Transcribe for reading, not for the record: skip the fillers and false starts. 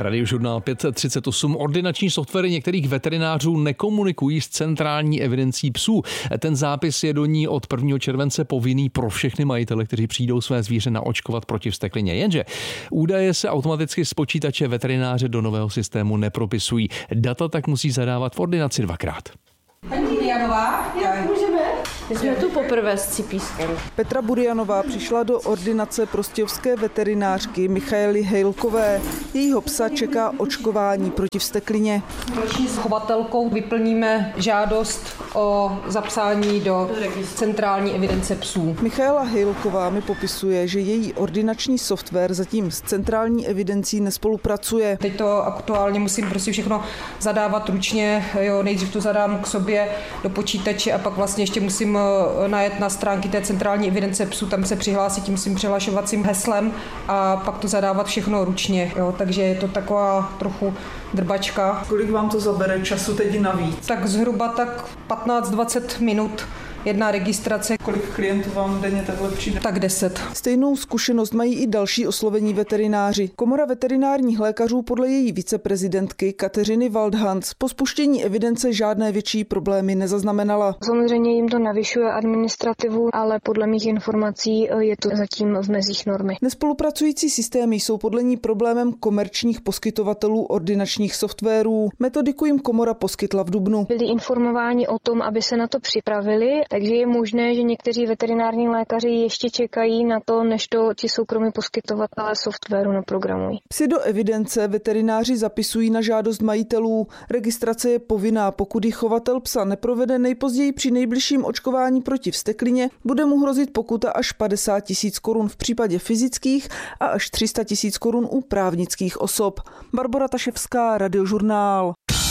Radiožurnál 538. Ordinační softwary některých veterinářů nekomunikují s centrální evidencí psů. Ten zápis je do ní od 1. července povinný pro všechny majitele, kteří přijdou své zvíře naočkovat proti vzteklině. Jenže údaje se automaticky z počítače veterináře do nového systému nepropisují. Data tak musí zadávat v ordinaci dvakrát. Paní Burianová, můžeme? My jsme tu poprvé s Cipískem. Petra Burianová přišla do ordinace prostějovské veterinářky Michaely Hejlkové. Jejího psa čeká očkování proti vzteklině. s chovatelkou vyplníme žádost o zapsání do centrální evidence psů. Michaela Hejlková mi popisuje, že její ordinační software zatím s centrální evidencí nespolupracuje. Teď to aktuálně musím prostě všechno zadávat ručně, nejdřív to zadám k sobě do počítače a pak vlastně ještě musím najet na stránky té centrální evidence psů, tam se přihlásit tím svým přihlašovacím heslem a pak to zadávat všechno ručně, takže je to taková trochu drbačka. Kolik vám to zabere času teď navíc? Tak zhruba tak 15-20 minut. Jedna registrace. Kolik klientů vám denně takhle přijde? Tak 10. Stejnou zkušenost mají i další oslovení veterináři. Komora veterinárních lékařů podle její viceprezidentky Kateřiny Waldhans po spuštění evidence žádné větší problémy nezaznamenala. Samozřejmě jim to navyšuje administrativu, ale podle mých informací je to zatím v mezích normy. Nespolupracující systémy jsou podle ní problémem komerčních poskytovatelů ordinačních softwarů. Metodiku jim komora poskytla v dubnu. Byli informováni o tom, aby se na to připravili. Takže je možné, že někteří veterinární lékaři ještě čekají na to, než to ti soukromí poskytovatelé softwaru naprogramují. Psy do evidence veterináři zapisují na žádost majitelů. Registrace je povinná, pokud ji chovatel psa neprovede nejpozději při nejbližším očkování proti vzteklině, bude mu hrozit pokuta až 50 000 korun v případě fyzických a až 300 000 korun u právnických osob. Barbora Taševská, Radiožurnál.